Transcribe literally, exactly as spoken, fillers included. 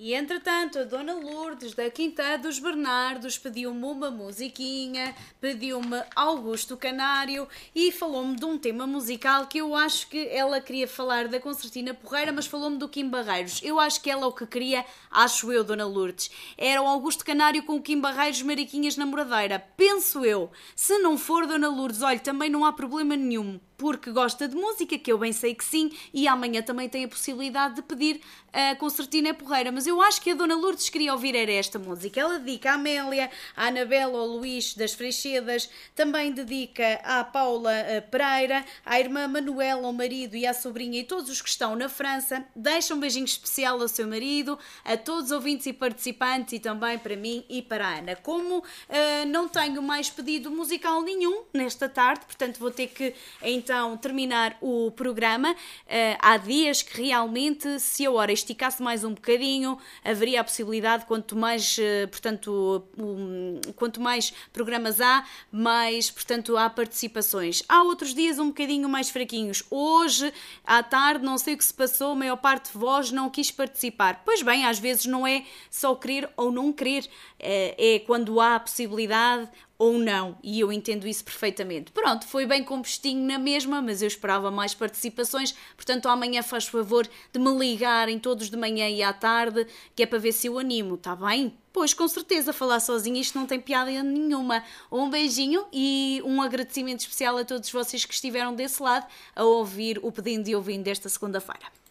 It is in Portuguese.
E entretanto, a Dona Lourdes da Quinta dos Bernardos pediu-me uma musiquinha, pediu-me Augusto Canário e falou-me de um tema musical que eu acho que ela queria falar da Concertina Porreira, mas falou-me do Kim Barreiros. Eu acho que ela o que queria, acho eu, Dona Lourdes, era o Augusto Canário com o Kim Barreiros Mariquinhas Namoradeira. Penso eu. Se não for, Dona Lourdes, olha, também não há problema nenhum, porque gosta de música, que eu bem sei que sim, e amanhã também tem a possibilidade de pedir a Concertina Porreira. Mas eu acho que a Dona Lourdes queria ouvir era esta música. Ela dedica à Amélia, à Anabela, ao Luís das Freixedas, também dedica à Paula Pereira, à irmã Manuela, ao marido e à sobrinha e todos os que estão na França. Deixa um beijinho especial ao seu marido, a todos os ouvintes e participantes e também para mim e para a Ana. Como uh, não tenho mais pedido musical nenhum nesta tarde, portanto vou ter que então terminar o programa. Uh, há dias que realmente, se a hora esticasse mais um bocadinho, haveria a possibilidade, quanto mais, uh, portanto, um, quanto mais programas há, mais, portanto, há participações. Há outros dias um bocadinho mais fraquinhos. Hoje, à tarde, não sei o que se passou, a maior parte de vós não quis participar. Pois bem, às vezes não é só querer ou não querer, é, é quando há a possibilidade ou não, e eu entendo isso perfeitamente. Pronto, foi bem com postinho na mesma, mas eu esperava mais participações, portanto amanhã faz favor de me ligarem todos de manhã e à tarde, que é para ver se eu animo, está bem? Pois, com certeza, falar sozinha isto não tem piada nenhuma. Um beijinho e um agradecimento especial a todos vocês que estiveram desse lado a ouvir o Pedindo e Ouvindo desta segunda-feira.